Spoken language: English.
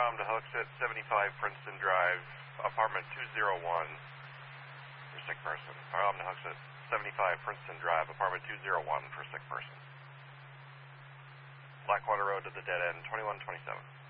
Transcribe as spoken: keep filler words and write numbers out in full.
Om to Hooksett, seventy-five Princeton Drive, apartment two oh one for sick person. Or Om to Hooksett, seventy-five Princeton Drive, apartment two oh one for sick person. Blackwater Road to the dead end, twenty-one twenty-seven.